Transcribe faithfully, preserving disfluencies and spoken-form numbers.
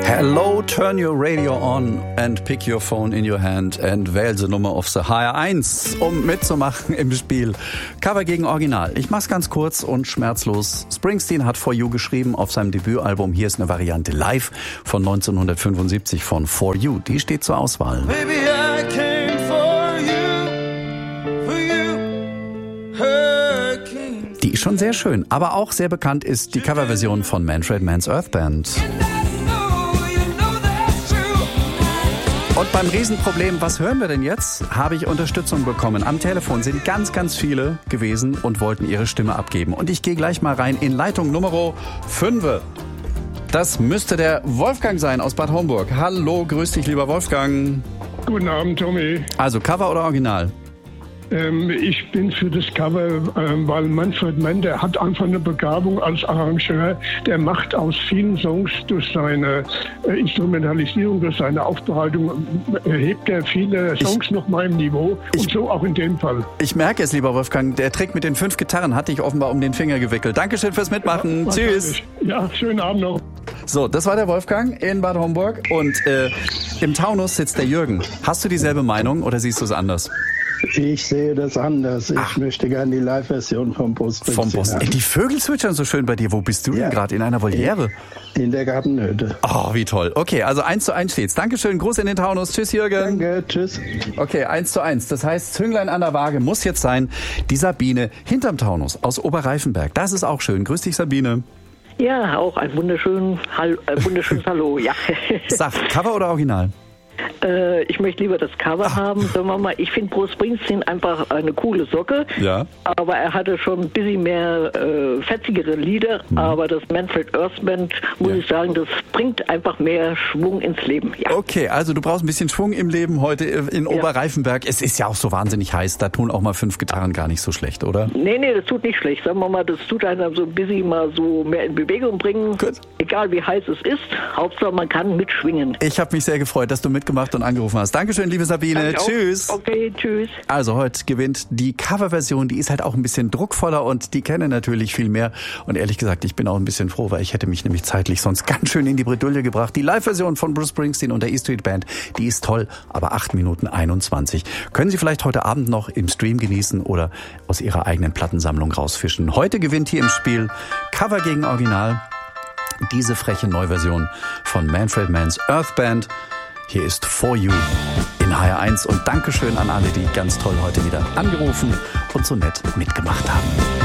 Hello, turn your radio on and pick your phone in your hand and wähl the Nummer auf the H R eins, um mitzumachen im Spiel. Cover gegen Original. Ich mach's ganz kurz und schmerzlos. Springsteen hat For You geschrieben auf seinem Debütalbum. Hier ist eine Variante live von neunzehnhundertfünfundsiebzig von For You. Die steht zur Auswahl. Baby, I came for you, for you, Hurricane. Die ist schon sehr schön, aber auch sehr bekannt ist die Coverversion von Manfred Mann's Earth Band. Und beim Riesenproblem, was hören wir denn jetzt, habe ich Unterstützung bekommen. Am Telefon sind ganz, ganz viele gewesen und wollten ihre Stimme abgeben. Und ich gehe gleich mal rein in Leitung Nummer fünf. Das müsste der Wolfgang sein aus Bad Homburg. Hallo, grüß dich, lieber Wolfgang. Guten Abend, Tommy. Also Cover oder Original? Ähm, ich bin für das Cover, ähm, weil Manfred Mann, der hat einfach eine Begabung als Arrangeur. Der macht aus vielen Songs durch seine äh, Instrumentalisierung, durch seine Aufbereitung, erhebt er viele Songs ich, noch mal im Niveau. Ich, und so auch in dem Fall. Ich merke es, lieber Wolfgang, der Trick mit den fünf Gitarren hat dich offenbar um den Finger gewickelt. Dankeschön fürs Mitmachen. Ja, tschüss. Ja, schönen Abend noch. So, das war der Wolfgang in Bad Homburg. Und äh, im Taunus sitzt der Jürgen. Hast du dieselbe Meinung oder siehst du es anders? Ich sehe das anders. Ich Ach. möchte gerne die Live-Version vom Bruce Springsteen. Vom Bruce. Ey, die Vögel zwitschern so schön bei dir. Wo bist du ja. denn gerade? In einer Voliere? In der Gartenhütte. Oh, wie toll. Okay, also eins zu eins steht's. Dankeschön. Gruß in den Taunus. Tschüss, Jürgen. Danke, tschüss. Okay, eins zu eins. Das heißt, Zünglein an der Waage muss jetzt sein die Sabine hinterm Taunus aus Oberreifenberg. Das ist auch schön. Grüß dich, Sabine. Ja, auch ein wunderschön, Hall, äh, wunderschönes Hallo. Ja. Sag, Cover oder Original? Äh, ich möchte lieber das Cover Ach. haben. Sagen wir mal, ich finde Bruce Springsteen einfach eine coole Socke. Ja. Aber er hatte schon ein bisschen mehr äh, fetzigere Lieder. Mhm. Aber das Manfred Earth Band, muss ja. ich sagen, das bringt einfach mehr Schwung ins Leben. Ja. Okay, also du brauchst ein bisschen Schwung im Leben heute in ja. Oberreifenberg. Es ist ja auch so wahnsinnig heiß. Da tun auch mal fünf Gitarren gar nicht so schlecht, oder? Nee, nee, das tut nicht schlecht. Sagen wir mal, das tut einem so ein bisschen mal so mehr in Bewegung bringen. Gut. Egal wie heiß es ist. Hauptsache, man kann mitschwingen. Ich habe mich sehr gefreut, dass du mitgemacht und angerufen hast. Dankeschön, liebe Sabine. Danke tschüss. Auch. Okay, tschüss. Also heute gewinnt die Coverversion, die ist halt auch ein bisschen druckvoller und die kennen natürlich viel mehr. Und ehrlich gesagt, ich bin auch ein bisschen froh, weil ich hätte mich nämlich zeitlich sonst ganz schön in die Bredouille gebracht. Die Live-Version von Bruce Springsteen und der E-Street Band, die ist toll, aber acht Minuten einundzwanzig. Können Sie vielleicht heute Abend noch im Stream genießen oder aus Ihrer eigenen Plattensammlung rausfischen. Heute gewinnt hier im Spiel Cover gegen Original diese freche Neuversion von Manfred Mann's Earth Band. Hier ist For You in H R eins und Dankeschön an alle, die ganz toll heute wieder angerufen und so nett mitgemacht haben.